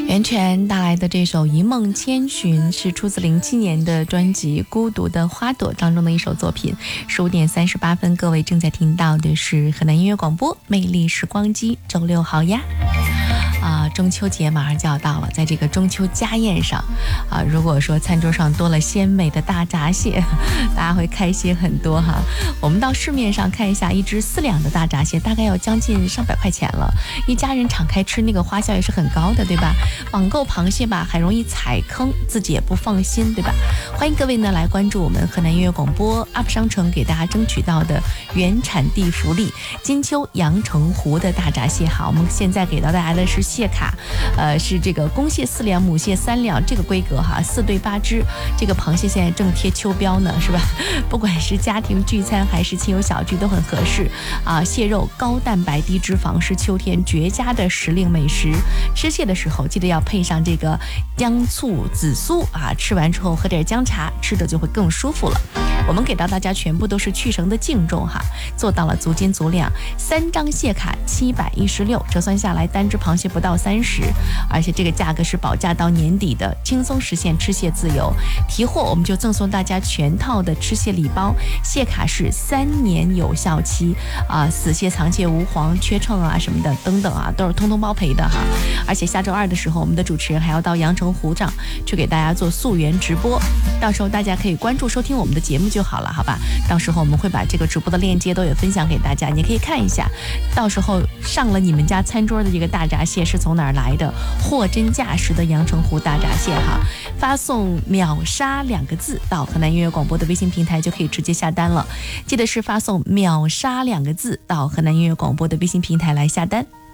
袁泉带来的这首《一梦千寻》是出自07年的专辑《孤独的花朵》当中的一首作品。15点38分，各位正在听到的是河南音乐广播魅力时光机，周六好呀。中秋节马上就要到了，在这个中秋家宴上如果说餐桌上多了鲜美的大闸蟹，大家会开心很多哈。我们到市面上看一下，一只4两的大闸蟹大概要将近上百块钱了，一家人敞开吃，那个花销也是很高的，对吧？网购螃蟹吧还容易踩坑，自己也不放心，对吧？欢迎各位呢来关注我们河南音乐广播 UP 商城给大家争取到的原产地福利，金秋阳澄湖的大闸蟹。好，我们现在给到大家的是蟹卡，是这个公蟹4两，母蟹3两，这个规格哈，4对8只。这个螃蟹现在正贴秋膘呢，是吧？不管是家庭聚餐还是亲友小聚都很合适蟹肉高蛋白低脂肪，是秋天绝佳的时令美食。吃蟹的时候记得要配上这个姜醋紫苏吃完之后喝点姜茶，吃着就会更舒服了。我们给到大家全部都是去绳的净重做到了足斤足两。3张蟹卡716，折算下来单只螃蟹不到30，而且这个价格是保价到年底的，轻松实现吃蟹自由。提货我们就赠送大家全套的吃蟹礼包，蟹卡是3年有效期死蟹、藏蟹、无黄、缺秤什么的等等都是通通包赔的而且下周2的时候，我们的主持人还要到阳澄湖上去给大家做溯源直播，到时候大家可以关注收听我们的节目就好了，好吧？到时候我们会把这个直播的链接都有分享给大家，你可以看一下，到时候上了你们家餐桌的这个大闸蟹是从哪儿来的，货真价实的阳澄湖大闸蟹发送秒杀2个字到河南音乐广播的微信平台就可以直接下单了，记得是发送秒杀2个字到河南音乐广播的微信平台来下单。